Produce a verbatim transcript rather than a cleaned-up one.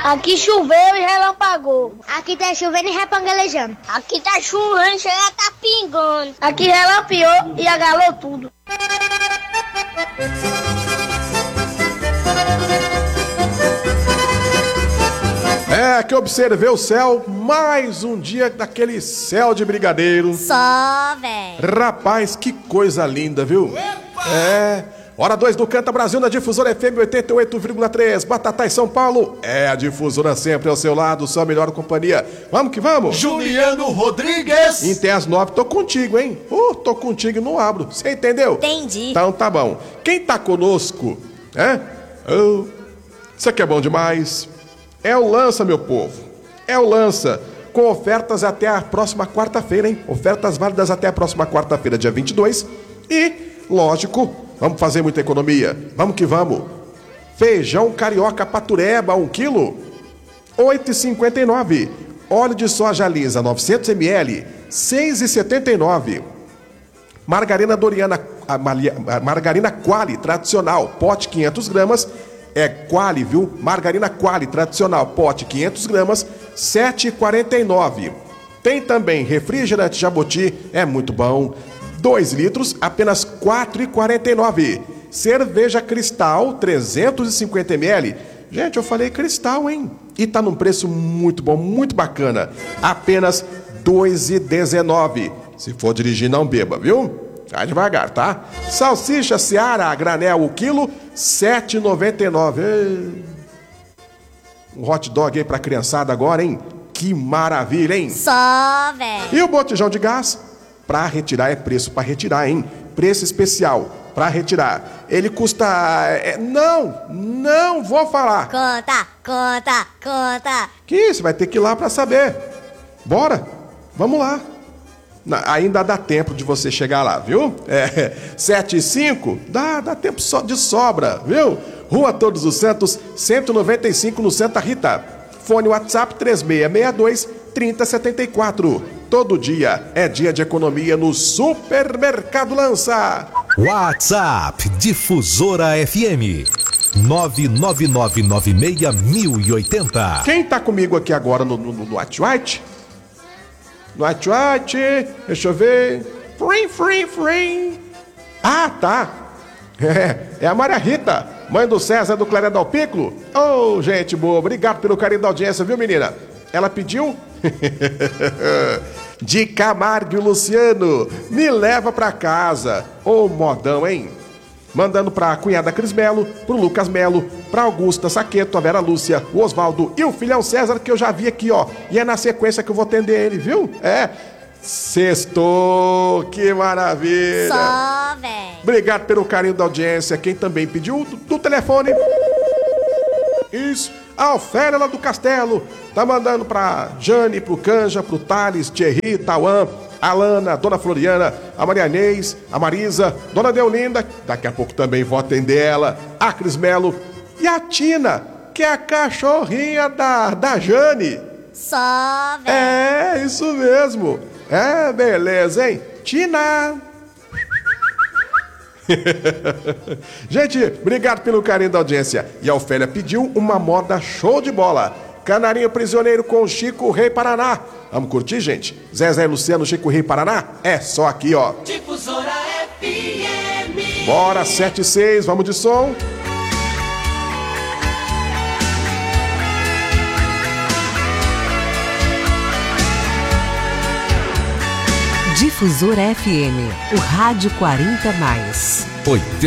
Aqui choveu e relampagou. Aqui tá chovendo e repangalejando. Aqui tá chovendo, chega tá pingando. Aqui relampiou e agalou tudo. É, que observei o céu, mais um dia daquele céu de brigadeiro. Só, velho. Rapaz, que coisa linda, viu? Epa! É, hora dois do Canta Brasil na Difusora F M oitenta e oito vírgula três, Batatais, São Paulo. É a Difusora sempre ao seu lado, sua melhor companhia. Vamos que vamos? Juliano Rodrigues. Em até às nove, tô contigo, hein? Uh, tô contigo e não abro, você entendeu? Entendi. Então tá bom. Quem tá conosco, é? Oh, isso aqui é bom demais. É o Lança, meu povo. É o Lança. Com ofertas até a próxima quarta-feira, hein? Ofertas válidas até a próxima quarta-feira, dia vinte e dois. E, lógico, vamos fazer muita economia. Vamos que vamos. Feijão carioca patureba, um quilo, oito reais e cinquenta e nove centavos. Óleo de soja lisa, novecentos mililitros, seis reais e setenta e nove centavos. Margarina Doriana, a margarina Quali tradicional, pote quinhentas gramas. É Quali, viu? Margarina Quali tradicional, pote quinhentas gramas, sete reais e quarenta e nove centavos. Tem também refrigerante Jaboti, é muito bom, dois litros, apenas quatro reais e quarenta e nove centavos. Cerveja Cristal, trezentos e cinquenta mililitros. Gente, eu falei Cristal, hein? E tá num preço muito bom, muito bacana. Apenas dois reais e dezenove centavos. Se for dirigir, não beba, viu? Vai devagar, tá? Salsicha Seara a granel, o quilo, sete reais e noventa e nove centavos. Um hot dog aí pra criançada agora, hein? Que maravilha, hein? Só, velho. E o botijão de gás? Pra retirar é preço pra retirar, hein? Preço especial pra retirar. Ele custa... É, não, não vou falar. Conta, conta, conta. Que isso, vai ter que ir lá pra saber. Bora, vamos lá. Ainda dá tempo de você chegar lá, viu? É, sete e cinco, dá, dá tempo só de sobra, viu? Rua Todos os Santos, cento e noventa e cinco, no Santa Rita. Fone WhatsApp três seis seis dois, três zero sete quatro. Todo dia é dia de economia no Supermercado Lança. WhatsApp Difusora F M nove nove nove nove seis mil e oitenta. Quem tá comigo aqui agora no, no, no WhatsApp? No WhatsApp, deixa eu ver. Free, free, free. Ah, tá. É, é a Maria Rita, mãe do César do Claré Dal Piccolo. Ô, oh, gente boa, obrigado pelo carinho da audiência, viu, menina? Ela pediu de Camargo e Luciano, me leva pra casa. Ô, oh, modão, hein? Mandando pra cunhada Cris Melo, pro Lucas Melo, pra Augusta Saqueto, a Vera Lúcia, o Osvaldo e o filhão César, que eu já vi aqui, ó. E é na sequência que eu vou atender ele, viu? É. Sextou, que maravilha. Só, velho. Obrigado pelo carinho da audiência. Quem também pediu do, do telefone. Isso. A Ofélia lá do Castelo. Tá mandando pra Jane, pro Canja, pro Thales, Thierry, Tauan, Alana, Dona Floriana, a Marianês, a Marisa, Dona Deolinda, daqui a pouco também vou atender ela, a Cris Melo e a Tina, que é a cachorrinha da, da Jane. Só, velho. É, isso mesmo. É, beleza, hein? Tina! Gente, obrigado pelo carinho da audiência. E a Ofélia pediu uma moda show de bola. Canarinho Prisioneiro com Chico Rei Paraná. Vamos curtir, gente? Zezé e Luciano, Chico Rei Paraná? É só aqui, ó. Difusora F M. Bora, sete e seis, vamos de som. Difusora F M, o rádio quarenta mais. oitenta